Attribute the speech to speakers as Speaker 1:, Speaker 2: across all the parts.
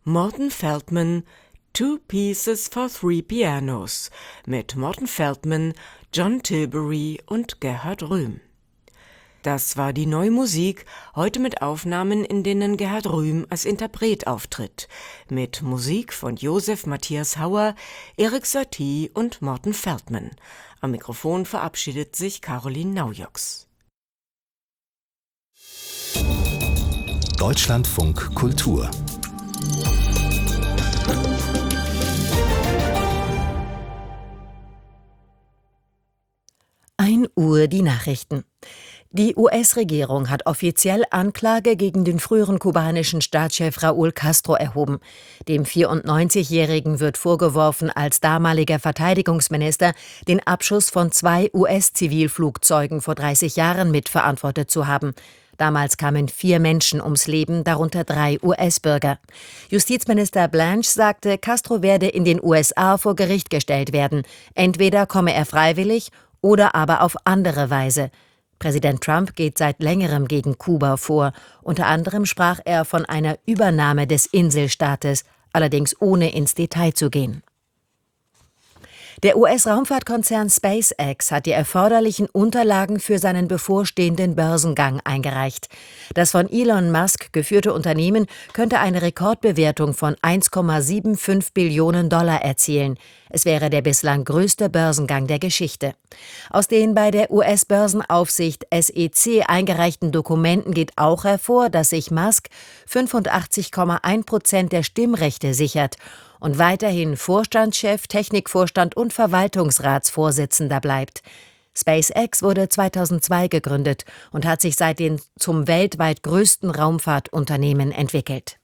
Speaker 1: Morton Feldman, Two Pieces for Three Pianos mit Morton Feldman, John Tilbury und Gerhard Röhm. Das war die neue Musik, heute mit Aufnahmen, in denen Gerhard Röhm als Interpret auftritt, mit Musik von Josef Matthias Hauer, Erik Satie und Morton Feldman. Am Mikrofon verabschiedet sich Caroline Naujoks.
Speaker 2: Deutschlandfunk Kultur.
Speaker 3: 1 Uhr die Nachrichten. Die US-Regierung hat offiziell Anklage gegen den früheren kubanischen Staatschef Raúl Castro erhoben. Dem 94-Jährigen wird vorgeworfen, als damaliger Verteidigungsminister den Abschuss von 2 US-Zivilflugzeugen vor 30 Jahren mitverantwortet zu haben. Damals kamen 4 Menschen ums Leben, darunter 3 US-Bürger. Justizminister Blanche sagte, Castro werde in den USA vor Gericht gestellt werden. Entweder komme er freiwillig oder aber auf andere Weise. Präsident Trump geht seit längerem gegen Kuba vor. Unter anderem sprach er von einer Übernahme des Inselstaates, allerdings ohne ins Detail zu gehen. Der US-Raumfahrtkonzern SpaceX hat die erforderlichen Unterlagen für seinen bevorstehenden Börsengang eingereicht. Das von Elon Musk geführte Unternehmen könnte eine Rekordbewertung von 1,75 Billionen Dollar erzielen. Es wäre der bislang größte Börsengang der Geschichte. Aus den bei der US-Börsenaufsicht SEC eingereichten Dokumenten geht auch hervor, dass sich Musk 85,1% der Stimmrechte sichert und weiterhin Vorstandschef, Technikvorstand und Verwaltungsratsvorsitzender bleibt. SpaceX wurde 2002 gegründet und hat sich seitdem zum weltweit größten Raumfahrtunternehmen entwickelt.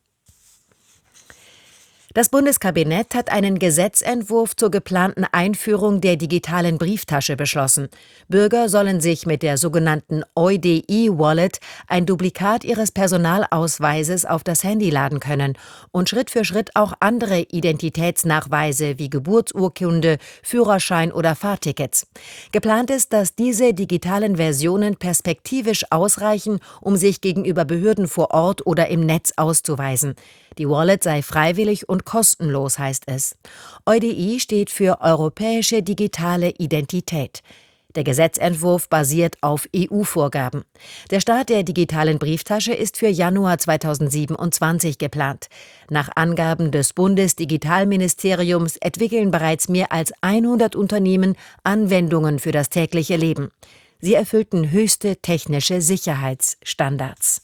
Speaker 3: Das Bundeskabinett hat einen Gesetzentwurf zur geplanten Einführung der digitalen Brieftasche beschlossen. Bürger sollen sich mit der sogenannten EUDI-Wallet ein Duplikat ihres Personalausweises auf das Handy laden können und Schritt für Schritt auch andere Identitätsnachweise wie Geburtsurkunde, Führerschein oder Fahrtickets. Geplant ist, dass diese digitalen Versionen perspektivisch ausreichen, um sich gegenüber Behörden vor Ort oder im Netz auszuweisen. Die Wallet sei freiwillig und kostenlos, heißt es. EUDI steht für Europäische Digitale Identität. Der Gesetzentwurf basiert auf EU-Vorgaben. Der Start der digitalen Brieftasche ist für Januar 2027 geplant. Nach Angaben des Bundesdigitalministeriums entwickeln bereits mehr als 100 Unternehmen Anwendungen für das tägliche Leben. Sie erfüllten höchste technische Sicherheitsstandards.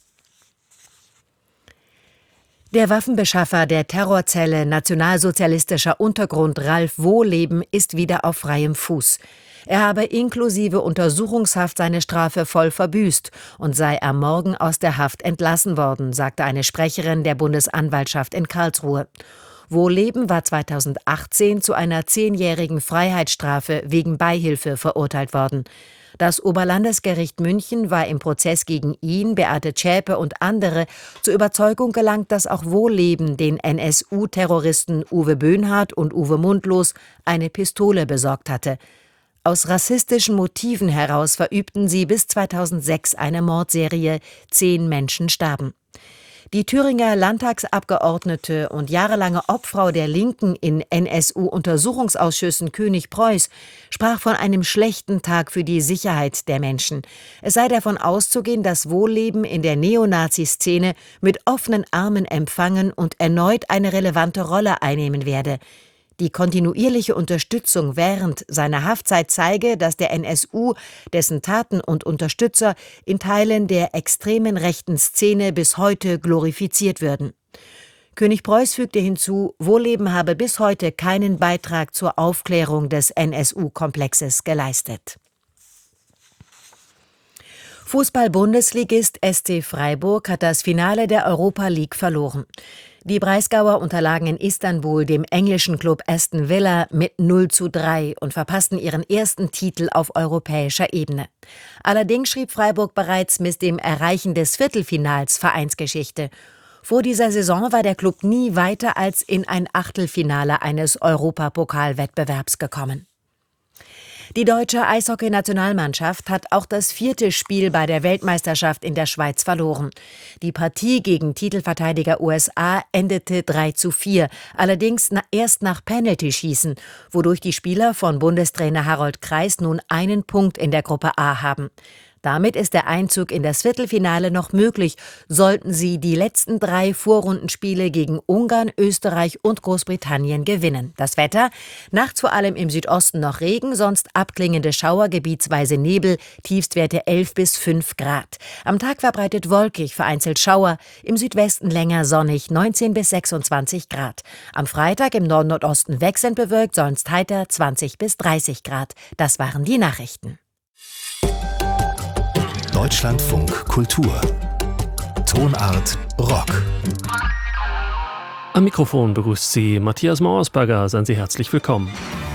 Speaker 3: Der Waffenbeschaffer der Terrorzelle Nationalsozialistischer Untergrund Ralf Wohleben ist wieder auf freiem Fuß. Er habe inklusive Untersuchungshaft seine Strafe voll verbüßt und sei am Morgen aus der Haft entlassen worden, sagte eine Sprecherin der Bundesanwaltschaft in Karlsruhe. Wohleben war 2018 zu einer 10-jährigen Freiheitsstrafe wegen Beihilfe verurteilt worden. Das Oberlandesgericht München war im Prozess gegen ihn, Beate Zschäpe und andere zur Überzeugung gelangt, dass auch Wohleben den NSU-Terroristen Uwe Böhnhardt und Uwe Mundlos eine Pistole besorgt hatte. Aus rassistischen Motiven heraus verübten sie bis 2006 eine Mordserie, 10 Menschen starben. Die Thüringer Landtagsabgeordnete und jahrelange Obfrau der Linken in NSU-Untersuchungsausschüssen König Preuß sprach von einem schlechten Tag für die Sicherheit der Menschen. Es sei davon auszugehen, dass Wohleben in der Neonazi-Szene mit offenen Armen empfangen und erneut eine relevante Rolle einnehmen werde. Die kontinuierliche Unterstützung während seiner Haftzeit zeige, dass der NSU, dessen Taten und Unterstützer in Teilen der extremen rechten Szene bis heute glorifiziert würden. König Preuß fügte hinzu, Wohleben habe bis heute keinen Beitrag zur Aufklärung des NSU-Komplexes geleistet. Fußball-Bundesligist SC Freiburg hat das Finale der Europa League verloren. Die Breisgauer unterlagen in Istanbul dem englischen Klub Aston Villa mit 0:3 und verpassten ihren ersten Titel auf europäischer Ebene. Allerdings schrieb Freiburg bereits mit dem Erreichen des Viertelfinals Vereinsgeschichte. Vor dieser Saison war der Klub nie weiter als in ein Achtelfinale eines Europapokalwettbewerbs gekommen. Die deutsche Eishockey-Nationalmannschaft hat auch das 4. Spiel bei der Weltmeisterschaft in der Schweiz verloren. Die Partie gegen Titelverteidiger USA endete 3:4, allerdings erst nach Penaltyschießen, wodurch die Spieler von Bundestrainer Harold Kreis nun einen Punkt in der Gruppe A haben. Damit ist der Einzug in das Viertelfinale noch möglich, sollten sie die letzten 3 Vorrundenspiele gegen Ungarn, Österreich und Großbritannien gewinnen. Das Wetter? Nachts vor allem im Südosten noch Regen, sonst abklingende Schauer, gebietsweise Nebel, Tiefstwerte 11 bis 5 Grad. Am Tag verbreitet wolkig, vereinzelt Schauer, im Südwesten länger sonnig, 19 bis 26 Grad. Am Freitag im Nord-Nordosten wechselnd bewölkt, sonst heiter, 20 bis 30 Grad. Das waren die Nachrichten.
Speaker 2: Deutschlandfunk Kultur. Tonart Rock.
Speaker 4: Am Mikrofon begrüßt Sie Matthias Mauersberger. Seien Sie herzlich willkommen.